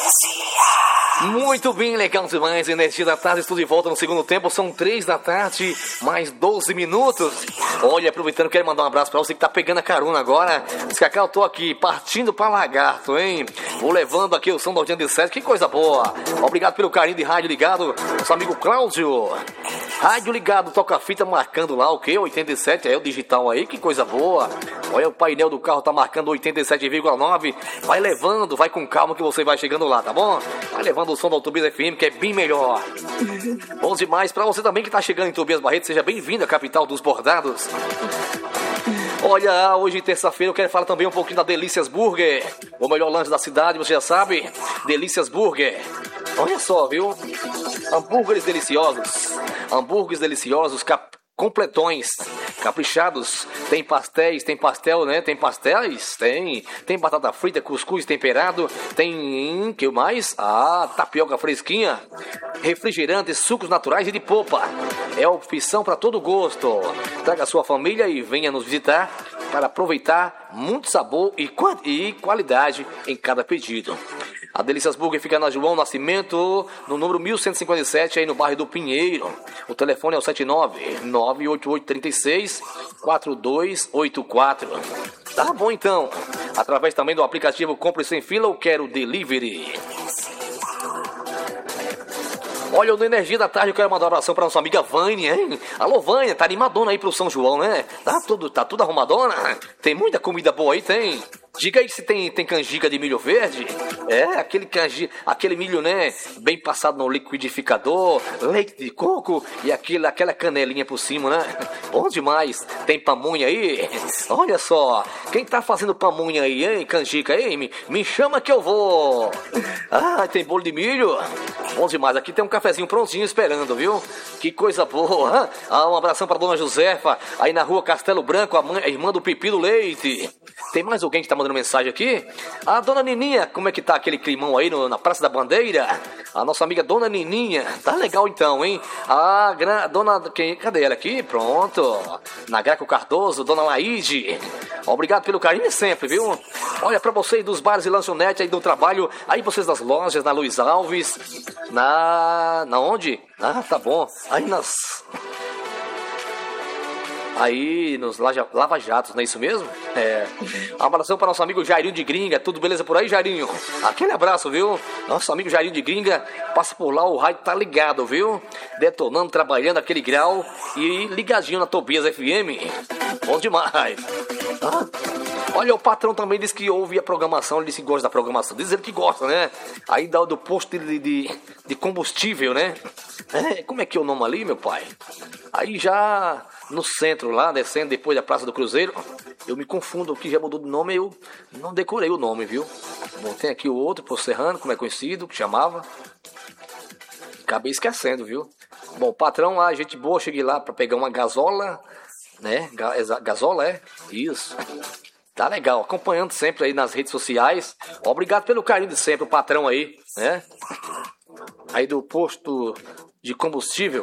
Muito bem, legal demais. Energia da tarde, estou de volta no segundo tempo. São 3 da tarde, mais 12 minutos. Olha, aproveitando, quero mandar um abraço pra você que tá pegando a carona agora. Diz Cacá, eu tô aqui partindo pra Lagarto, hein? Vou levando aqui o som da 87, que coisa boa. Obrigado pelo carinho de rádio ligado, nosso amigo Cláudio. Rádio ligado, toca fita marcando lá o quê? 87, é o digital aí, que coisa boa. Olha, o painel do carro tá marcando 87,9. Vai levando, vai com calma que você vai chegando lá, tá bom? Vai levando o som da Tobias FM, que é bem melhor. Bom demais pra você também que tá chegando em Tobias Barreto. Seja bem-vindo à capital dos bordados. Olha, hoje terça-feira eu quero falar também um pouquinho da Delícias Burger. O melhor lanche da cidade, você já sabe. Delícias Burger. Olha só, viu? Hambúrgueres deliciosos, completões, caprichados. Tem pastéis, tem pastel, né? Tem pastéis? Tem batata frita, cuscuz temperado. Tem, que mais? Tapioca fresquinha. Refrigerantes, sucos naturais e de polpa. É opção para todo gosto. Traga sua família e venha nos visitar para aproveitar muito sabor e qualidade em cada pedido. A Delícias Burger fica na João Nascimento, no número 1157, aí no bairro do Pinheiro. O telefone é o 79-98836-4284. Tá bom então. Através também do aplicativo Compre Sem Fila ou Quero Delivery. Olha, no Energia da Tarde eu quero mandar uma oração pra nossa amiga Vânia, hein? Alô, Vânia, tá animadona aí pro São João, né? Tá tudo arrumadona? Tem muita comida boa aí, tem? Diga aí se tem canjica de milho verde. É, aquele milho, né? Bem passado no liquidificador, leite de coco e aquela canelinha por cima, né? Bom demais. Tem pamonha aí? Olha só. Quem tá fazendo pamonha aí, hein? Canjica aí? Me chama que eu vou. Tem bolo de milho? Bom demais. Aqui tem um cafezinho prontinho esperando, viu? Que coisa boa. Um abração pra dona Josefa, aí na rua Castelo Branco, a irmã do Pepino Leite. Tem mais alguém que tá mandando mensagem aqui? A dona Nininha, como é que tá aquele climão aí na Praça da Bandeira? A nossa amiga dona Nininha, tá legal então, hein? Cadê ela aqui? Pronto. Na Graco Cardoso, dona Laide. Obrigado pelo carinho sempre, viu? Olha, pra vocês dos bares e lanchonete aí do trabalho, aí vocês das lojas, na Luiz Alves, na onde? Tá bom. Aí nos Lava Jatos, não é isso mesmo? Um abração para nosso amigo Jairinho de Gringa. Tudo beleza por aí, Jairinho? Aquele abraço, viu? Nosso amigo Jairinho de Gringa passa por lá, o rádio tá ligado, viu? Detonando, trabalhando aquele grau e ligadinho na Tobias FM. Bom demais. Olha, o patrão também disse que ouve a programação, ele disse que gosta da programação. Diz ele que gosta, né? Aí do posto de combustível, né? Como é que é o nome ali, meu pai? Aí já no centro lá, descendo depois da Praça do Cruzeiro, eu me confundo, que já mudou de nome, eu não decorei o nome, viu? Bom, tem aqui o outro, Poço Serrano, como é conhecido, que chamava. Acabei esquecendo, viu? Bom, patrão lá, gente boa, cheguei lá pra pegar uma gasola, né? Gasola, é? Isso. Tá legal, acompanhando sempre aí nas redes sociais. Obrigado pelo carinho de sempre, o patrão aí, né? Aí do posto de combustível.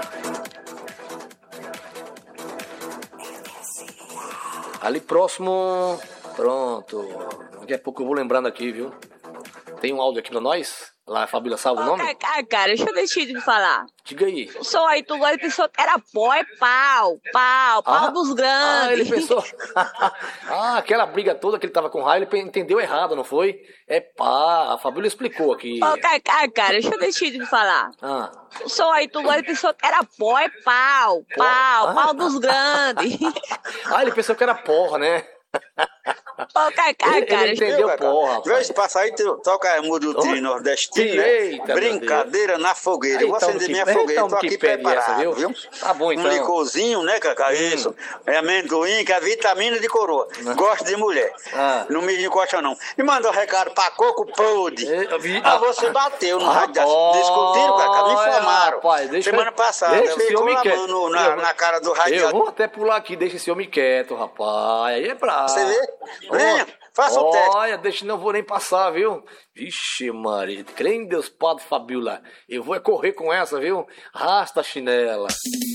Ali próximo. Pronto. Daqui a pouco eu vou lembrando aqui, viu? Tem um áudio aqui pra nós? Lá, a Fabíola, sabe o nome? Cara, deixa eu deixar de falar. Diga aí. O som aí, tu agora pensou que era pó, é pau dos grandes. Ele pensou... aquela briga toda que ele tava com o raio, ele entendeu errado, não foi? É pá, a Fabíola explicou aqui. Cara, deixa eu deixar de falar. O som aí, tu agora pensou que era pó, é pau dos grandes. Ele pensou que era porra, né? Cara, entendeu, porra. Vê se passar aí, toca a música do trio nordestino. Eita, brincadeira na fogueira. Eu vou acender minha fogueira, tô aqui preparado, viu? Tá bom, então. Um licorzinho, né, Cacá? Isso. É amendoim, que é vitamina de coroa. Gosto de mulher. Não me encosta, não. Me mandou um recado pra Coco Pode. Você bateu no rádio. Discutiram, Cacá, me informaram. Semana passada. Deixa esse homem quieto. Na cara do rádio. Eu vou até pular aqui, deixa esse homem quieto, rapaz. Aí é bravo. Você vê? Venha, faça o teste. Olha, deixa, não vou nem passar, viu? Vixe, Maria, crê em Deus, Padre Fabíola. Eu vou correr com essa, viu? Rasta a chinela.